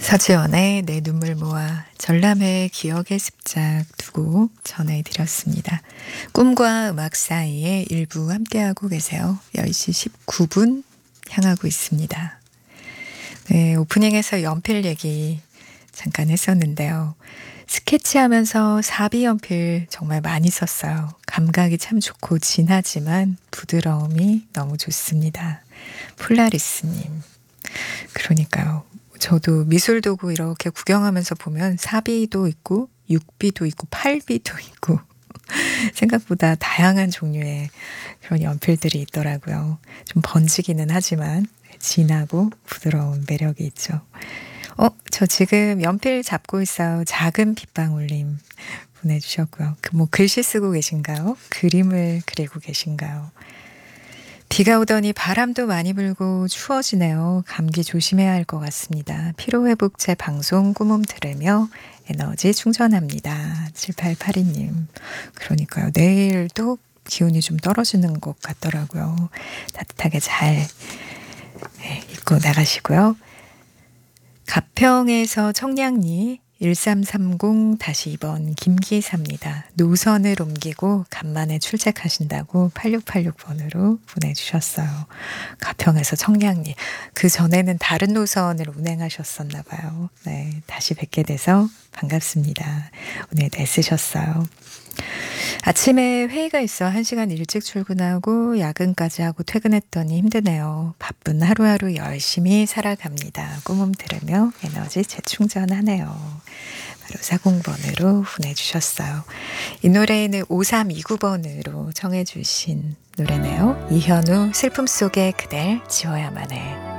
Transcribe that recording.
서지연의 내 눈물 모아 전람회 기억의 습작 두 곡 전해드렸습니다. 꿈과 음악 사이에 일부 함께하고 계세요. 10시 19분 향하고 있습니다. 네, 오프닝에서 연필 얘기 잠깐 했었는데요. 스케치하면서 사비 연필 정말 많이 썼어요. 감각이 참 좋고 진하지만 부드러움이 너무 좋습니다. 폴라리스님. 그러니까요. 저도 미술 도구 이렇게 구경하면서 보면 사비도 있고 6비도 있고 8비도 있고 생각보다 다양한 종류의 그런 연필들이 있더라고요. 좀 번지기는 하지만 진하고 부드러운 매력이 있죠. 저 지금 연필 잡고 있어요. 작은 빗방울님 보내주셨고요. 뭐 글씨 쓰고 계신가요? 그림을 그리고 계신가요? 비가 오더니 바람도 많이 불고 추워지네요. 감기 조심해야 할 것 같습니다. 피로회복제 방송 꾸멈 들으며 에너지 충전합니다. 7882님. 그러니까요. 내일도 기온이 좀 떨어지는 것 같더라고요. 따뜻하게 잘 입고 나가시고요. 가평에서 청량리 1330-2번 김기사입니다. 노선을 옮기고 간만에 출첵하신다고 8686번으로 보내주셨어요. 가평에서 청량리. 그 전에는 다른 노선을 운행하셨었나 봐요. 네, 다시 뵙게 돼서 반갑습니다. 오늘 애쓰셨어요. 아침에 회의가 있어 1시간 일찍 출근하고 야근까지 하고 퇴근했더니 힘드네요. 바쁜 하루하루 열심히 살아갑니다. 꿈음 들으며 에너지 재충전하네요. 바로 40번으로 보내주셨어요. 이 노래는 5329번으로 청해 주신 노래네요. 이현우 슬픔 속에 그댈 지워야만 해.